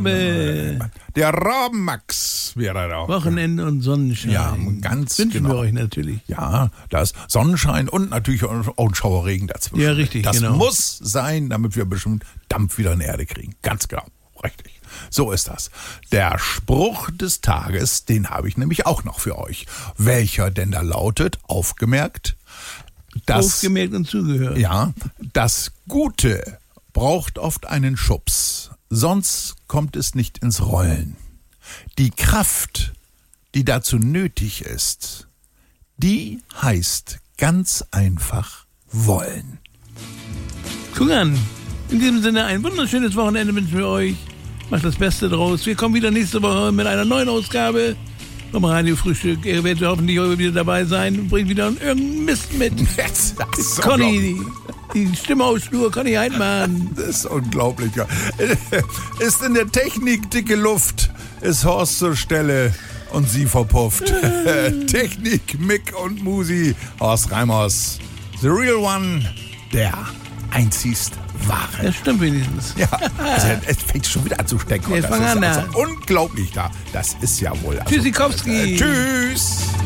Der Rabenmax wäre da. Wochenende und Sonnenschein. Ja, ganz wünschen genau. wir euch natürlich. Ja, da ist Sonnenschein und natürlich auch ein Schauerregen dazwischen. Ja, richtig, das genau. muss sein, damit wir bestimmt Dampf wieder in die Erde kriegen. Ganz genau, richtig. So ist das. Der Spruch des Tages, den habe ich nämlich auch noch für euch. Welcher denn da lautet, aufgemerkt, Aufgemerkt und zugehört. Ja, das Gute braucht oft einen Schubs, sonst kommt es nicht ins Rollen. Die Kraft, die dazu nötig ist, die heißt ganz einfach wollen. Guck an. In diesem Sinne ein wunderschönes Wochenende wünschen wir euch. Macht das Beste draus. Wir kommen wieder nächste Woche mit einer neuen Ausgabe vom Radiofrühstück. Ihr werdet hoffentlich heute wieder dabei sein und bringt wieder irgendeinen Mist mit. Jetzt, das ist Conny, die Stimme aus Schnur, Conny Heidmann. Das ist unglaublich. Ja. Ist in der Technik dicke Luft, ist Horst zur Stelle und sie verpufft. Technik, Mick und Musi, Horst Reimers. The real one, der einzigst wahre. Das stimmt wenigstens. Ja, also es fängt schon wieder an zu stecken. Jetzt Das fang ist an, also unglaublich da. Das ist ja wohl. Also, Tschüssikowski. Tschüss.